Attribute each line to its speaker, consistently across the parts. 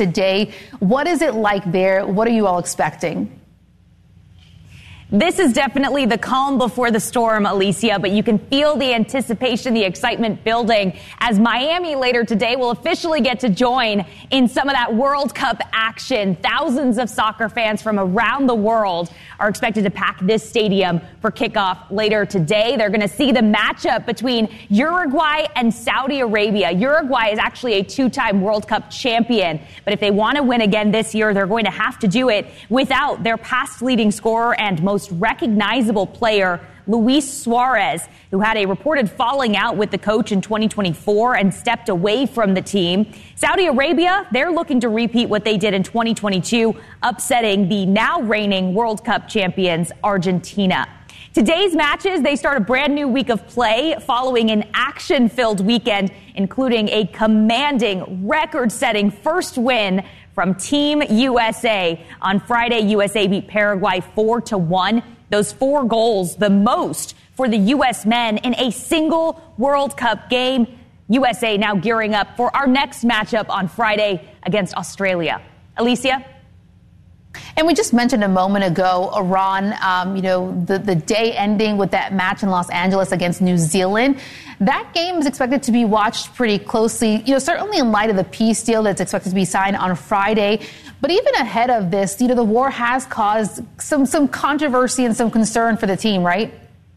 Speaker 1: today. What is it like there? What are you all expecting?
Speaker 2: This is definitely the calm before the storm, Alicia, but you can feel the anticipation, the excitement building as Miami later today will officially get to join in some of that World Cup action. Thousands of soccer fans from around the world are expected to pack this stadium for kickoff later today. They're going to see the matchup between Uruguay and Saudi Arabia. Uruguay is actually a two-time World Cup champion, but if they want to win again this year, they're going to have to do it without their past leading scorer and most recognizable player, Luis Suarez, who had a reported falling out with the coach in 2024 and stepped away from the team. Saudi Arabia, they're looking to repeat what they did in 2022, upsetting the now reigning World Cup champions, Argentina. Today's matches, they start a brand new week of play following an action-filled weekend, including a commanding, record-setting first win from Team USA. On Friday, USA beat Paraguay 4-1. Those 4 goals, the most for the U.S. men in a single World Cup game. USA now gearing up for our next matchup on Friday against Australia. Alicia?
Speaker 1: And we just mentioned a moment ago, Iran, the day ending with that match in Los Angeles against New Zealand. That game is expected to be watched pretty closely, certainly in light of the peace deal that's expected to be signed on Friday. But even ahead of this, the war has caused some controversy and some concern for the team, right?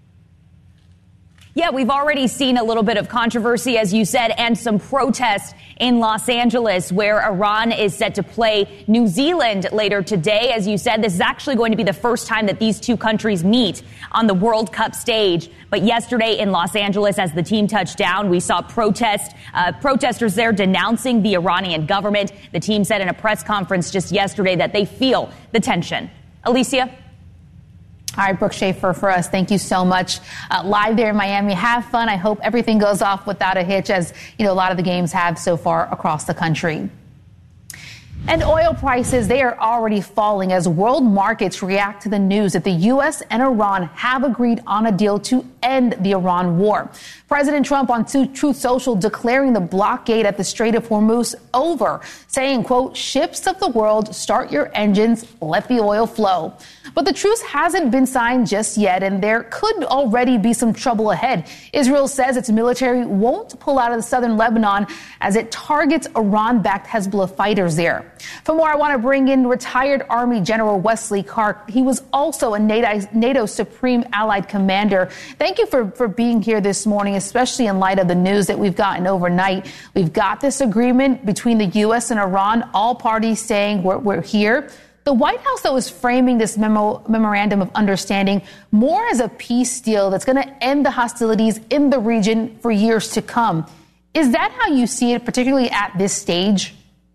Speaker 2: Yeah, we've already seen a little bit of controversy, as you said, and some protests in Los Angeles, where Iran is set to play New Zealand later today. As you said, this is actually going to be the first time that these two countries meet on the World Cup stage. But yesterday in Los Angeles, as the team touched down, we saw protesters there denouncing the Iranian government. The team said in a press conference just yesterday that they feel the tension. Alicia?
Speaker 1: All right, Brooke Schaefer for us. Thank you so much. Live there in Miami. Have fun. I hope everything goes off without a hitch, as a lot of the games have so far across the country. And oil prices, they are already falling as world markets react to the news that the U.S. and Iran have agreed on a deal to end the Iran war. President Trump on Truth Social declaring the blockade at the Strait of Hormuz over, saying, quote, ships of the world, start your engines, let the oil flow. But the truce hasn't been signed just yet, and there could already be some trouble ahead. Israel says its military won't pull out of the southern Lebanon as it targets Iran-backed Hezbollah fighters there. For more, I want to bring in retired Army General Wesley Clark. He was also a NATO Supreme Allied Commander. Thank you for being here this morning, especially in light of the news that we've gotten overnight. We've got this agreement between the U.S. and Iran, all parties saying we're here. The White House, though, is framing this memorandum of understanding more as a peace deal that's going to end the hostilities in the region for years to come. Is that how you see it, particularly at this stage?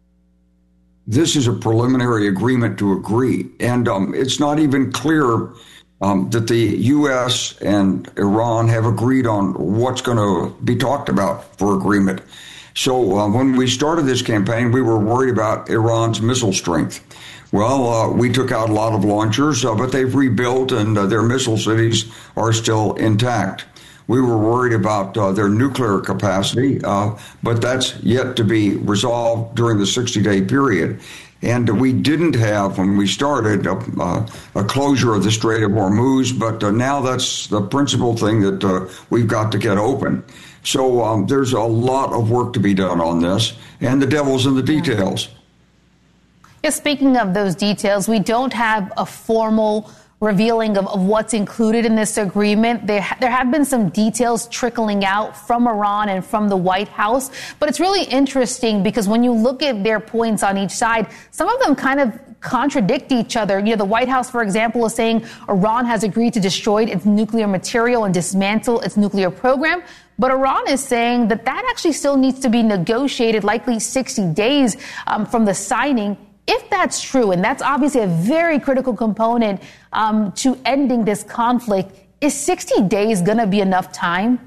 Speaker 3: This is a preliminary agreement to agree, and it's not even clear that the U.S. and Iran have agreed on what's going to be talked about for agreement. So when we started this campaign, we were worried about Iran's missile strength. Well, we took out a lot of launchers, but they've rebuilt and their missile cities are still intact. We were worried about their nuclear capacity, but that's yet to be resolved during the 60-day period. And we didn't have, when we started, a closure of the Strait of Hormuz, but now that's the principal thing that we've got to get open. So there's a lot of work to be done on this, and the devil's in the details.
Speaker 1: Yeah, speaking of those details, we don't have a formal revealing of what's included in this agreement. There have been some details trickling out from Iran and from the White House, but it's really interesting because when you look at their points on each side, some of them kind of contradict each other. The White House, for example, is saying Iran has agreed to destroy its nuclear material and dismantle its nuclear program. But Iran is saying that actually still needs to be negotiated, likely 60 days from the signing. If that's true, and that's obviously a very critical component to ending this conflict, is 60 days going to be enough time?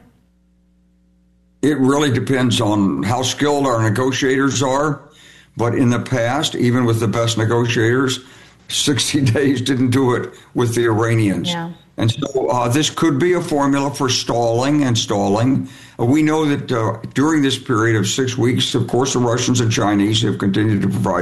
Speaker 3: It really depends on how skilled our negotiators are. But in the past, even with the best negotiators, 60 days didn't do it with the Iranians.
Speaker 1: Yeah.
Speaker 3: And so this could be a formula for stalling and stalling. We know that during this period of 6 weeks, of course, the Russians and Chinese have continued to provide